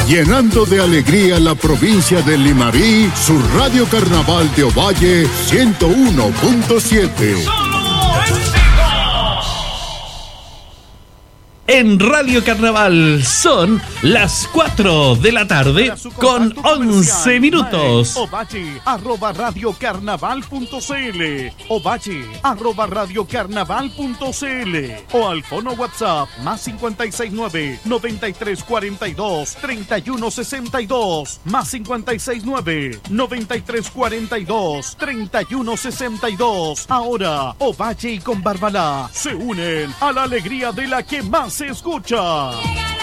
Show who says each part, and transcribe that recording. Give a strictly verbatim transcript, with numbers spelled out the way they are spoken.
Speaker 1: llenando de alegría la provincia de Limarí, su Radio Carnaval de Ovalle ciento uno punto siete.
Speaker 2: En Radio Carnaval son las cuatro de la tarde con once minutos.
Speaker 3: Ovalle arroba radiocarnaval.cl, Ovalle arroba radiocarnaval.cl o al fono WhatsApp más cincuenta y seis nueve, noventa y tres cuarenta y dos, treinta y uno sesenta y dos, más cincuenta y seis nueve, noventa y tres cuarenta y dos, treinta y uno sesenta y dos. Ahora Ovalle y Con Barbalá se unen a la alegría de la que más se escucha.